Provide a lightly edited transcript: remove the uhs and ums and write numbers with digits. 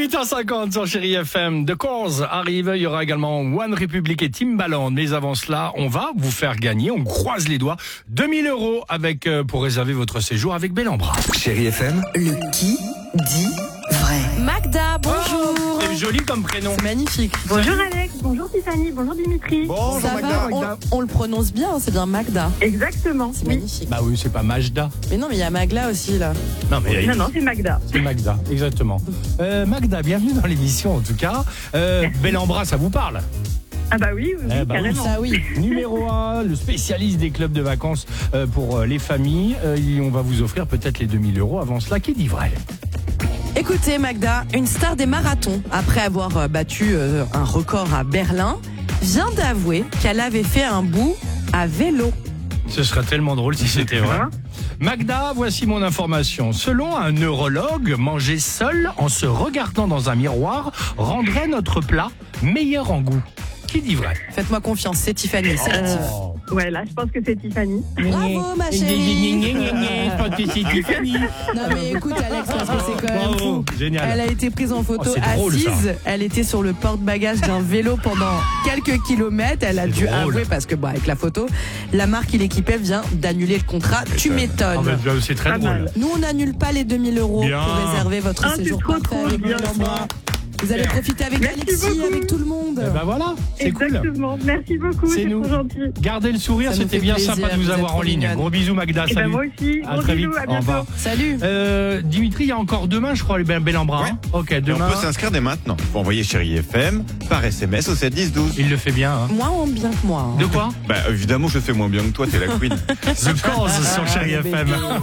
8h50 sur Chérie FM. The Cause arrive. Il y aura également One Republic et Timbaland. Mais avant cela, on va vous faire gagner. On croise les doigts. 2000 € avec, pour réserver votre séjour avec Bellambra. Chérie FM. Le qui dit vrai. Magda, bonjour. C'est joli comme prénom. C'est magnifique. Bonjour Alex, bonjour Tiffany, bonjour Dimitri. Bonjour Ça Magda. va, on le prononce bien, c'est bien Magda. Exactement. C'est Oui. magnifique. Bah oui, c'est pas Majda. Mais non, mais il y a Magla aussi là. Non, mais Non, c'est Magda. c'est Magda, exactement. Magda, bienvenue dans l'émission en tout cas. Bellambra, ça vous parle? Ah bah oui, oui, Eh bah oui. carrément. Ça oui. Numéro 1, le spécialiste des clubs de vacances pour les familles. Et on va vous offrir peut-être les 2000 € avant cela. Qui dit vrai? Écoutez Magda, une star des marathons, après avoir battu un record à Berlin, vient d'avouer qu'elle avait fait un bout à vélo. Ce serait tellement drôle si c'était vrai. Magda, voici mon information. Selon un neurologue, manger seul en se regardant dans un miroir rendrait notre plat meilleur en goût. Qui dit vrai? Faites-moi confiance, c'est Tiffany, c'est la Tiff. Ouais, là, je pense que c'est Tiffany. Bravo ma chérie. Je pense que c'est Tiffany. Non mais écoute Alex, parce que c'est quand même Bravo, fou. génial. Elle a été prise en photo Oh, c'est drôle, assise. Elle était sur le porte-bagages d'un vélo pendant quelques kilomètres. Elle a C'est dû drôle. avouer parce que avec la photo, la marque qui l'équipait vient d'annuler le contrat. Tu Ah, m'étonnes. bah, c'est très Pas drôle. mal. Nous on n'annule pas les 2000 € Bien. pour réserver votre Ah, c'est séjour trop, parfait trop avec bien. Bellambra. Vous allez profiter avec Merci Alexis, beaucoup. avec tout le monde. Eh ben voilà, c'est cool. Exactement. Merci beaucoup, C'est c'est nous. trop gentil. Gardez le sourire, Ça nous c'était fait bien plaisir, sympa de nous vous êtes avoir en trop ligne. mignonne. Gros bisous Magda, Et ben salut. moi aussi. À Gros très vite, bisous, à au bientôt. revoir. Salut. Dimitri, il y a encore demain, je crois, les Bellambra. Ouais. Hein. Ok, Et on demain. peut s'inscrire dès maintenant. Faut envoyer Chérie FM par SMS au 7 10 12. Il le fait bien. Hein. Moins bien que moi. hein. De quoi? Bah évidemment, je fais moins bien que toi, t'es la queen. The Cause sur Chérie Ah, bébé. FM.